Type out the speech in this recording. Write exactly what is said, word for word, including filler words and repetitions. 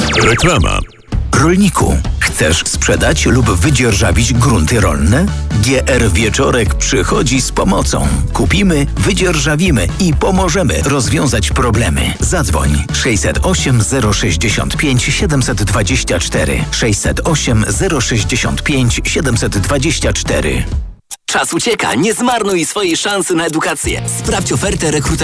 Reklama. Rolniku, chcesz sprzedać lub wydzierżawić grunty rolne? G R Wieczorek przychodzi z pomocą. Kupimy, wydzierżawimy i pomożemy rozwiązać problemy. Zadzwoń sześćset osiem zero sześćdziesiąt pięć siedemset dwadzieścia cztery sześćset osiem zero sześćdziesiąt pięć siedemset dwadzieścia cztery. Czas ucieka, nie zmarnuj swojej szansy na edukację. Sprawdź ofertę rekrutacyjną